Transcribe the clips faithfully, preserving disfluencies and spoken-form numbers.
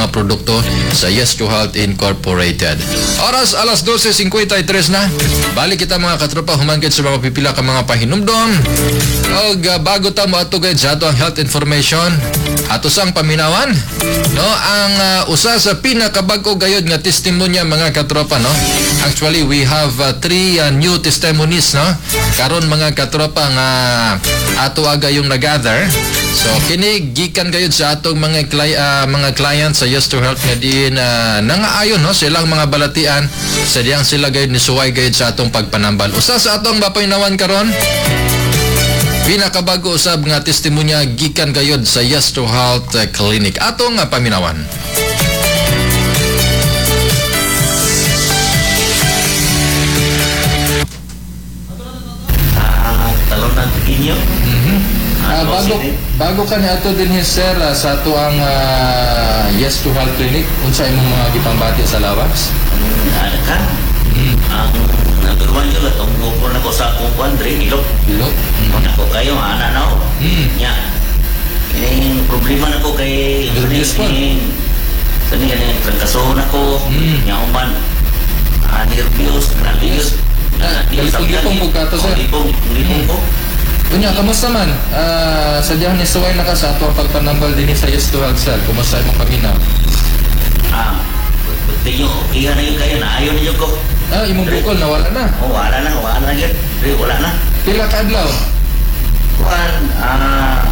mga produkto sa Yes to Health Incorporated. Oras alas dose fifty-three na. Balik kita mga katropa humangkit sa mga pipila ka mga pahinumdom. O uh, bago ta mo ato gayud sa ato ang health information, ato sang paminawan, no, ang uh, usa sa pinakabag-o gayud nga testimonya mga katropa, no. Actually we have uh, three uh, new testimonies, no. Karon mga katropa nga ato aga yung nagather. So kini gikan gayud sa atong mga cli- uh, mga client sa Yes to Health nga din uh, nangaayon, no, silang mga balatian sa diyang sila gayud ni suway gayud sa atong pagpanambal. Usa sa atong mapaynawan karon, pinakabago usab nga testimonya gikan gayud sa Yes to Health uh, Clinic. Atong uh, paminawan. Ah, talon ng inyo. Mhm. Ah, bago bago ka ni ato din sir uh, sa ato ang uh, Yes to Health Clinic, unsa imong mga gipangbati sa lawas? Ano ka? Mm. Ang number one yun, itong gupon ako sa akong kuwan, Dre, ilok. Ilok. Kung ako kayo, ana na ako. Mm. Nya. Yung problema na ko kay... Nervous po. Sani yan yung trangkasohon ako. Mm. Nya uman. Ah, nervyos. Nervyos. Ah, galipong-lipong po ka to, sir. Galipong. Galipong ko. Kunya, kamusta man? Uh, sadyahan ni suway na ka sa ato ang pagpanambal din sa Yes to Health, sir. Kumusta imong paminaw? Ah, tingyo, iya na yun kayo na. Ayaw na yun ko. Ah, imong bukol nawala na. Oh, wala na. Wala na yun. Dre, wala na. Pila ka adlaw? Kuan, ah,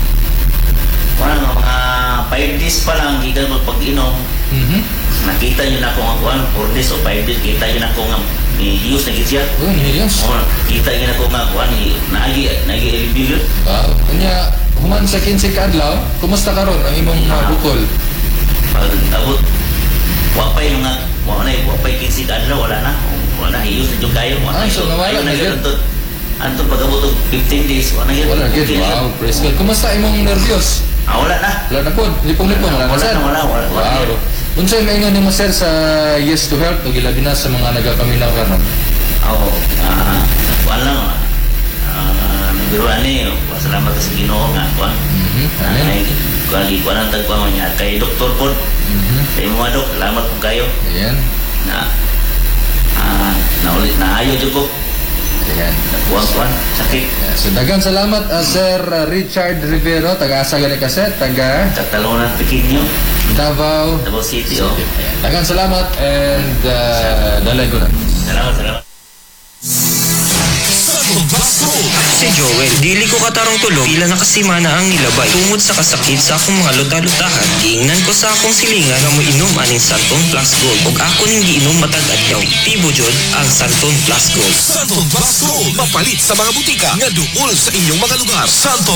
kuan, mga five days pa lang, gikan mo pag-inom, Mhm. nakita nyo na ako nga kuan, four days o five days, kita nyo na ako nga, ni-use na gitsya. Oh, nihiyos. O, kita nyo na ako nga kuan, naagi, naagi-review yun. Wow. Kunya, human sa fifteen ka adlaw, kumusta karon ang imong uh, bukol? Pag abot, wapay mga, wala na, wapay kinsi ka adlaw, wala na, wala na, i-use na dyan kayo. Ah, so nawala na yun. Anto pag abot og fifteen days, wala na yun. Wala good. Wow, praise God. Kumusta imong nervyos? Ah, wala na. Wala na po. Lipong-lipong wala na, Wala sir. na, wala, wala, wala. Wow. Unsay maingon nimo sir sa Yes to Health ug ilabi na sa mga nagapaminaw karon? Oo. Ah, wala. Ah, nabiruan ni, pasalamat sa Ginoo nga kuan. Mhm. Amen. Ay, kuan gi kuan ang tagpang niya kay doktor pod. Mhm. Kay mga dok, salamat po kayo Ayan. na ah, naulit na ayo jud ko. Ayan. Kuan kuan sakit. Yeah, so daghang salamat uh, Sir uh, Richard Rivero, taga-asa gani ka sir, taga Katalonan Pequeño, Davao Davao City. Oh. Ayan. Daghang salamat and uh, dalay ko na. Salamat, salamat. Si Joel, dili ko katarong tulog pila nakasimana ang nilabay tungod sa kasakit sa akong mga luta-lutahan. Giingnan ko sa akong silingan nga moinom aning Santon Plus Gold ug ako ning giinom matag adlaw. Tibo jud ang Santon Plus Gold. Santon Plus Gold, mapalit sa mga butika nga duol sa inyong mga lugar. Santon